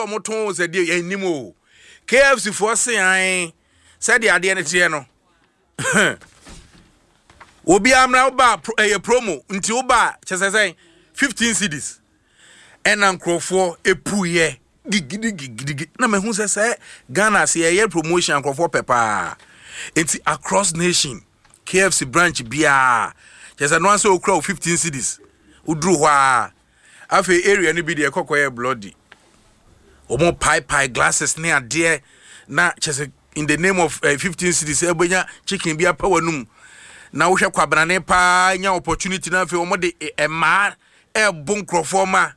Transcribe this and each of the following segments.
Moton said, dear, anymore. KFC for saying, said the idea no. Obi am now ba a promo until ba, just as I 15 CDs. And Uncle for a puye. Na me hu say Ghana say a promotion Uncle for pepper. It's across nation. KFC branch bia. Just an answer crowd 15 CDs. Udru wa. Afi area ni bi de kokoye bloody. Omo pie glasses near dear. Na just in the name of 15 CDs ebenya chicken bia power num. Na wo hwe kwabrane pa nya opportunity na afi omo de ma bon crofoma.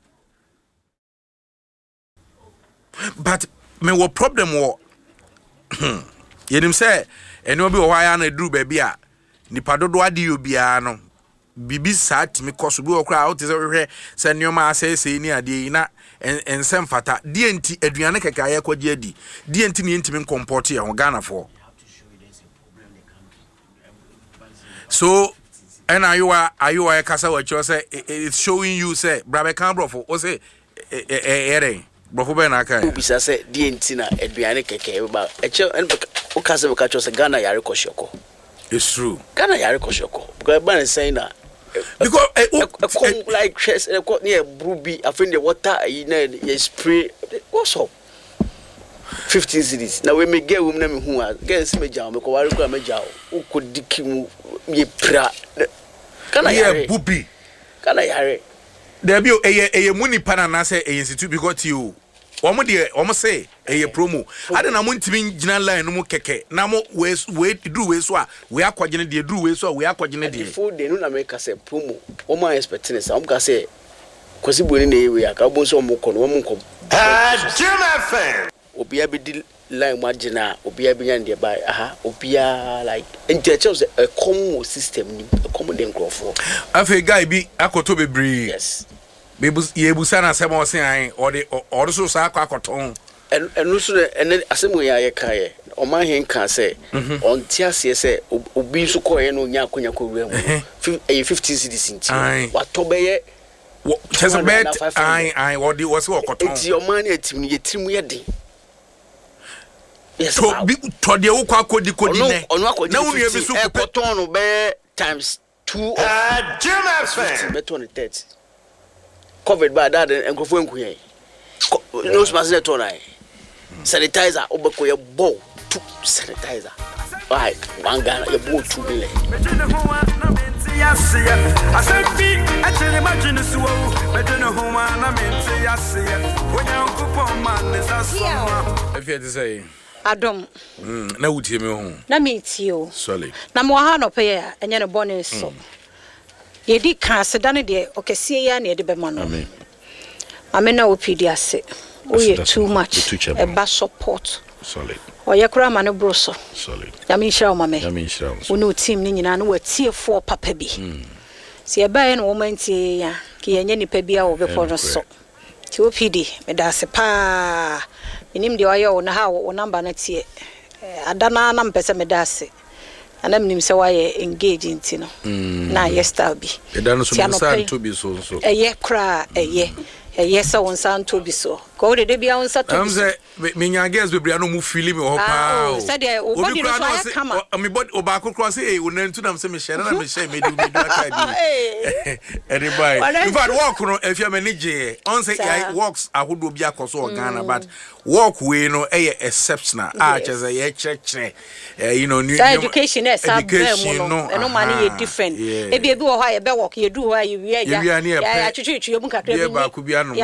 But me wo problem wo yenim say eno bi wo haya na duru ba bia nipa dodo ade obia no bibi sat me koso bi wo kra out say hwe say nyoma asese ni ade na ensem fata die enti aduane keka ye kwaje adi die enti ne ntimi comport ya ho Ghana for so and are you a kasa what you say it's showing you say brabe kan brofo o say brofo be na kan ubisa say die enti na aduane keka ba eche o kasa be ka cho say Ghana yare koshoko. It's true. Ghana yare koshoko because ban saying that because like chest near brubi I think the water you spray what's up 15 cities now we may get women na me hu get see me jaw me ko ware ko me jaw o ko dikimu ye pra Ghana yare bubi Ghana yare there be eye muni pana na say eye institute because you omo say eye promo ade na mo ntimi gina line no mo keke na mo we do we so a we akwagene de do we so a we akwagene de full day no na make say promo omo expecting say omo ka say kwasi boni na we aka bo so omo kono omo nkom Jim FM obia be di line mo agina obia be nya de buy obia like intelligence a common system ni a common den crofo afi guy bi akoto bebre yes yebusa na sema o sen or so sa akoton enu so ene asemu ya ye kae o ma hen kan say on tiase say obi so ko ye no nya akonya ko wi mu 50 cedis nti wa to be ye just bet I what the was akoton enti o man etim ni yetirim ye den yes to de wo kwa kodi ne na unu ye bi so akoton no be times 2 of Jim FM beton 30 covered by that and go for nkuye no smash that on sanitizer obeko ye bow to sanitizer right one Ghana ye bow 2 million if you say Adam na wutie me ho na me tie solid na mo ha no pe ya enye ne bone so ye di kan se dane de okesie ya na ye de be ma no amen na opidi ase o ye too much e ba support solid o ye kura ma no broso solid ya me nhira o ma me wo no team ni nyina na watie for papa bi se e ba ye no wo mantie ya ke ye nya nipa bi a wo be for so ti opidi me da se pa enim de wayo na ha wo number na tie adana na mpese me da se ana mnim se waye engage ntino na yesta bi edano so san to bi so eye kra eye se won san to bi so ko de bia won sa to bi so me nya guess be bia no mu feel me ho pa se de o body no so ya kama me body o ba kokro say e wonantu na me share na me share me do aka bi anybody in fact walk no if you manage on say works ahodo bi akoso Ghana but walk we no exceptional just ye church you know new education is education no no money is different e bi wo ha ye be work ye do ha ye ya ya chuchu ye mu kakra bi